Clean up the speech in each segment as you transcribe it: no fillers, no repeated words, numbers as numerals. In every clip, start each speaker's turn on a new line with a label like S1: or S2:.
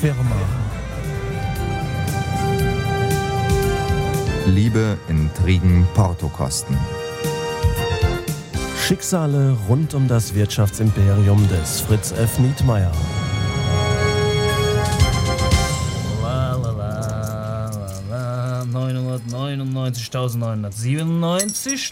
S1: Firma.
S2: Liebe, Intrigen, Portokosten.
S1: Schicksale rund um das Wirtschaftsimperium des Fritz F. Nietmeyer.
S3: 999.997,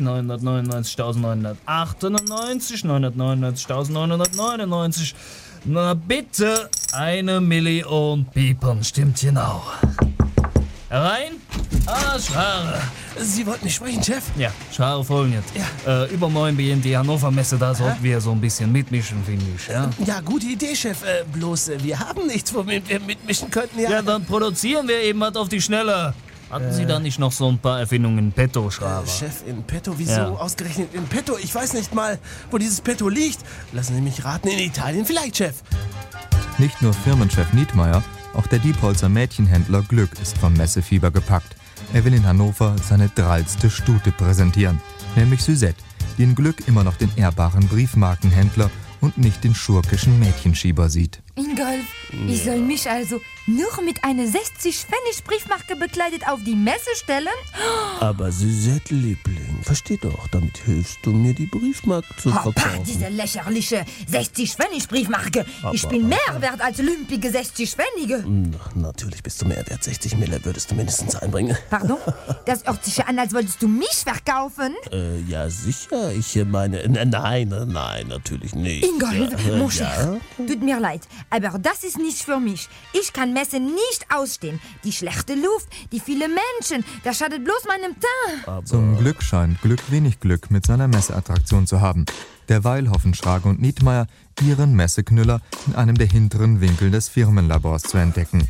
S3: 999.998, 999.999. Na bitte, 1 Million Piepern, stimmt genau. Herein? Schare.
S1: Sie wollten nicht sprechen, Chef?
S3: Ja, Schare folgen jetzt. Ja. Übermorgen bei die Hannover Messe, da sollten wir so ein bisschen mitmischen, finde ich. Ja?
S1: Ja, gute Idee, Chef. Bloß, wir haben nichts, womit wir mitmischen könnten.
S3: Ja, dann produzieren wir eben was auf die Schnelle. Hatten Sie da nicht noch so ein paar Erfindungen in petto, Schraber?
S1: Chef, in petto? Wieso
S3: Ja.
S1: ausgerechnet in petto? Ich weiß nicht mal, wo dieses Petto liegt. Lassen Sie mich raten, in Italien vielleicht, Chef.
S2: Nicht nur Firmenchef Nietmeyer, auch der Diepholzer Mädchenhändler Glück ist vom Messefieber gepackt. Er will in Hannover seine drallste Stute präsentieren, nämlich Suzette, die in Glück immer noch den ehrbaren Briefmarkenhändler und nicht den schurkischen Mädchenschieber sieht.
S4: Ingolf, ich soll mich also nur mit einer 60-Pfennig-Briefmarke bekleidet auf die Messe stellen?
S1: Aber Suzette, Liebling, versteh doch, damit hilfst du mir, die Briefmarke zu verkaufen.
S4: Diese lächerliche 60-Pfennig-Briefmarke. Ich bin mehr wert als lümpige 60-Pfennige.
S1: Natürlich bist du mehr wert. 60 Mille würdest du mindestens einbringen.
S4: Pardon? Das hört sich ja an, als wolltest du mich verkaufen.
S1: Ja, sicher. Ich meine, nein, natürlich nicht.
S4: Ingolf, mon cher,
S1: ja?
S4: tut mir leid, aber das ist nicht für mich. Ich kann Messe nicht ausstehen. Die schlechte Luft, die vielen Menschen, das schadet bloß meinem Teint.
S2: Zum Glück scheint Glück wenig Glück mit seiner Messeattraktion zu haben. Derweil hoffen Schrage und Nietmeyer, ihren Messeknüller in einem der hinteren Winkel des Firmenlabors zu entdecken.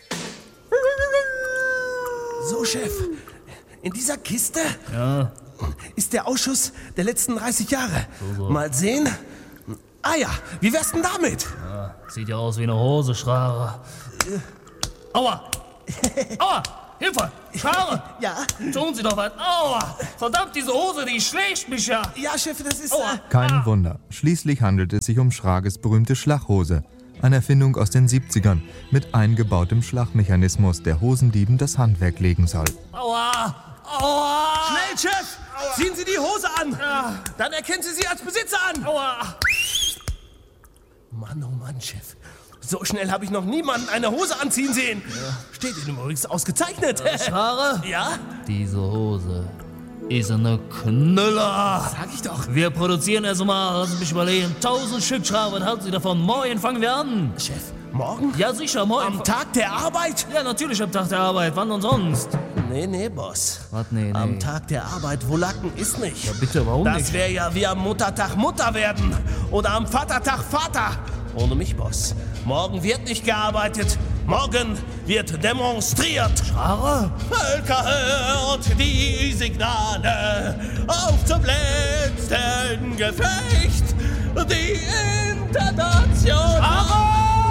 S1: So, Chef, in dieser Kiste
S3: Ja.
S1: ist der Ausschuss der letzten 30 Jahre. Mal sehen. Ah ja, wie wär's denn damit?
S3: Sieht ja aus wie eine Hose, Schrager. Aua! Aua! Hilfe! Schrager!
S1: Ja?
S3: Tun Sie doch was! Aua! Verdammt, diese Hose, die schlägt mich ja!
S1: Ja, Chef, das ist...
S3: Aua!
S2: Kein Wunder, schließlich handelt es sich um Schrages berühmte Schlaghose. Eine Erfindung aus den 70ern mit eingebautem Schlagmechanismus, der Hosendieben das Handwerk legen soll.
S3: Aua! Aua!
S1: Schnell, Chef! Ziehen Sie die Hose an! Dann erkennen Sie sie als Besitzer an!
S3: Aua!
S1: Mann, oh Mann, Chef. So schnell habe ich noch niemanden eine Hose anziehen sehen. Steht Ihnen übrigens ausgezeichnet.
S3: Schrager?
S1: Ja?
S3: Diese Hose ist eine Knüller!
S1: Sag ich doch.
S3: Wir produzieren also mal, lassen Sie mich überlegen, 1000 Stück, Schrager, was halten Sie davon? Morgen fangen wir an!
S1: Chef, morgen?
S3: Ja, sicher, morgen.
S1: Am Tag der Arbeit?
S3: Ja, natürlich am Tag der Arbeit. Wann und sonst?
S1: Nee, Boss.
S3: Was, nee.
S1: Am Tag der Arbeit, wo Lacken ist nicht.
S3: Ja, bitte, warum
S1: Das
S3: nicht?
S1: wäre ja wie am Muttertag Mutter werden. Oder am Vatertag Vater. Ohne mich, Boss. Morgen wird nicht gearbeitet. Morgen wird demonstriert.
S3: Schrager?
S1: Völker, hört die Signale auf zum letzten Gefecht. Die International.